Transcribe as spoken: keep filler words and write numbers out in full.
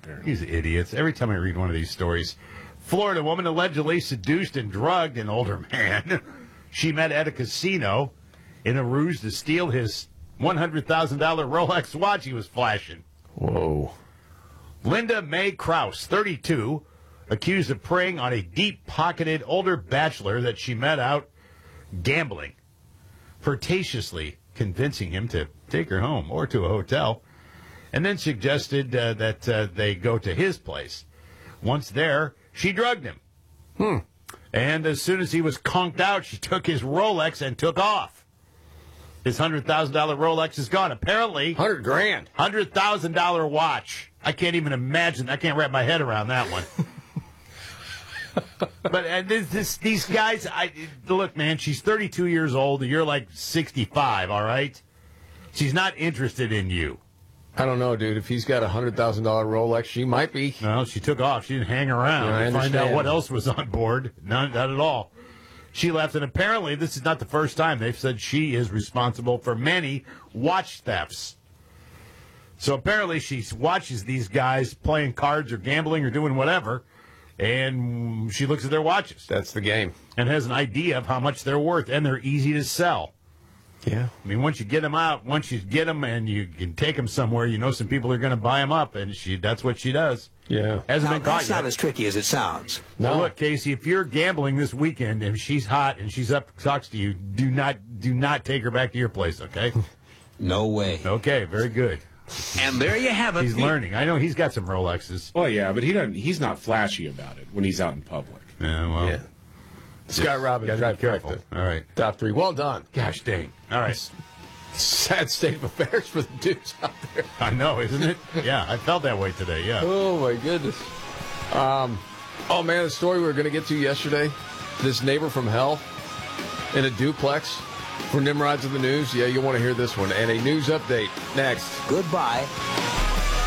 there. These idiots. Every time I read one of these stories. Florida woman allegedly seduced and drugged an older man. She met at a casino in a ruse to steal his one hundred thousand dollars Rolex watch he was flashing. Whoa. Linda Mae Krause, thirty-two, accused of preying on a deep-pocketed older bachelor that she met out gambling, flirtatiously convincing him to take her home or to a hotel, and then suggested uh, that uh, they go to his place. Once there, she drugged him. Hmm. And as soon as he was conked out, she took his Rolex and took off. His one hundred thousand dollars Rolex is gone. Apparently, one hundred grand. one hundred thousand dollars watch. I can't even imagine. I can't wrap my head around that one. But uh, this, this, these guys, I look, man, she's thirty-two years old. You're like sixty-five, all right? She's not interested in you. I don't know, dude. If he's got a one hundred thousand dollars Rolex, she might be. No, she took off. She didn't hang around Yeah, I to find understand. out what else was on board. None, not at all. She left, and apparently this is not the first time. They've said she is responsible for many watch thefts. So apparently she watches these guys playing cards or gambling or doing whatever, and she looks at their watches. That's the game. And has an idea of how much they're worth, and they're easy to sell. Yeah. I mean, once you get them out, once you get them and you can take them somewhere, you know some people are going to buy them up, and she that's what she does. Yeah. Hasn't Now, been caught that's not yet. as tricky as it sounds. Now, No. look, Casey, if you're gambling this weekend and she's hot and she's up talks to you, do not do not take her back to your place, okay? No way. Okay, very good. And there you have it. He's learning. I know he's got some Rolexes. Well, yeah, but he doesn't. He's not flashy about it when he's out in public. Yeah, well, Yeah. Scott Robbins, gotta drive be careful. corrected. All right. Top three. Well done. Gosh dang. All right. Sad state of affairs for the dudes out there. I know, isn't it? Yeah, I felt that way today, yeah. Oh, my goodness. Um, oh, man, the story we were going to get to yesterday. This neighbor from hell in a duplex for Nimrods of the News. Yeah, you'll want to hear this one. And a news update next. Goodbye.